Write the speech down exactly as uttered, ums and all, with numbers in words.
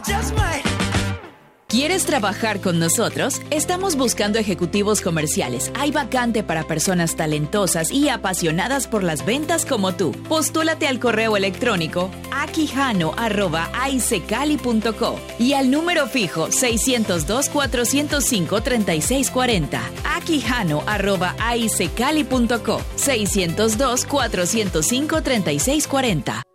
just might. ¿Quieres trabajar con nosotros? Estamos buscando ejecutivos comerciales. Hay vacante para personas talentosas y apasionadas por las ventas como tú. Postúlate al correo electrónico aquijano arroba aicecali punto co y al número fijo seiscientos dos, cuatrocientos cinco, treinta y seis cuarenta. aquijano arroba aicecali punto co seiscientos dos, cuatrocientos cinco, treinta y seis cuarenta.